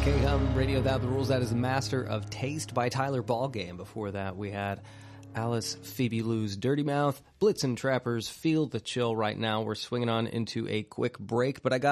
KHUM Radio Without the Rules. That is Master of Taste by Tyler Ballgame. Before that, we had Alice Phoebe Lou's Dirty Mouth, Blitzen Trappers, Feel the Chill. Right now, we're swinging on into a quick break, but I got